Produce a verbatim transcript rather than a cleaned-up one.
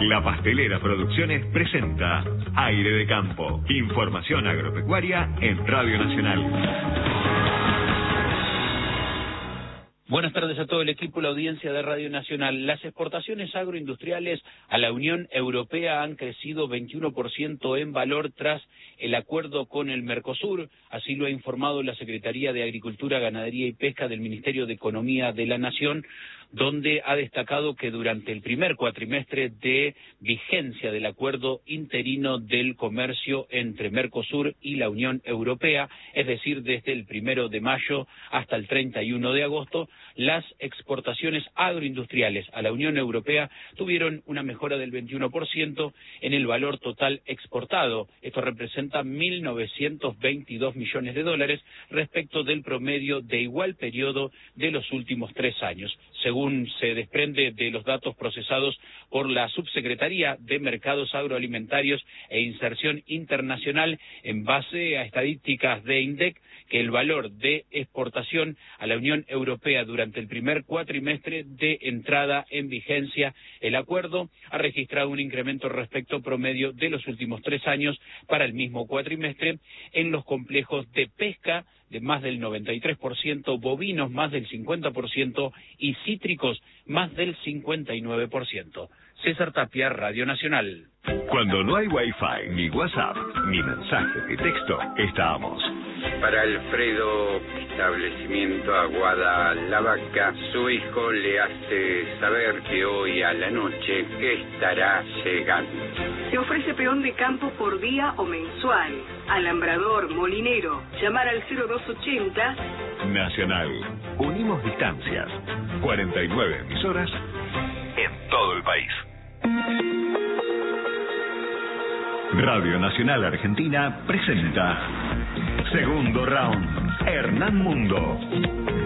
La Pastelera Producciones presenta Aire de Campo. Información agropecuaria en Radio Nacional. Buenas tardes a todo el equipo y la audiencia de Radio Nacional. Las exportaciones agroindustriales a la Unión Europea han crecido veintiuno por ciento en valor tras el acuerdo con el Mercosur. Así lo ha informado la Secretaría de Agricultura, Ganadería y Pesca del Ministerio de Economía de la Nación, donde ha destacado que durante el primer cuatrimestre de vigencia del acuerdo interino del comercio entre Mercosur y la Unión Europea, es decir, desde el primero de mayo hasta el treinta y uno de agosto, las exportaciones agroindustriales a la Unión Europea tuvieron una mejora del veintiuno por ciento en el valor total exportado. Esto representa mil novecientos veintidós millones de dólares respecto del promedio de igual periodo de los últimos tres años. Según se desprende de los datos procesados por la Subsecretaría de Mercados Agroalimentarios e Inserción Internacional, en base a estadísticas de INDEC, que el valor de exportación a la Unión Europea durante el primer cuatrimestre de entrada en vigencia el acuerdo ha registrado un incremento respecto promedio de los últimos tres años para el mismo cuatrimestre en los complejos de pesca de más del noventa y tres por ciento, bovinos más del cincuenta por ciento y cítricos más del cincuenta y nueve por ciento. César Tapia, Radio Nacional. Cuando no hay Wi-Fi, ni WhatsApp, ni mensajes de texto, estamos. Para Alfredo, establecimiento Aguada La Vaca, su hijo le hace saber que hoy a la noche estará llegando. Se ofrece peón de campo por día o mensual. Alambrador, molinero. Llamar al cero dos ochenta. Nacional. Unimos distancias. cuarenta y nueve emisoras en todo el país. Radio Nacional Argentina presenta Segundo Round. Hernán Mundo.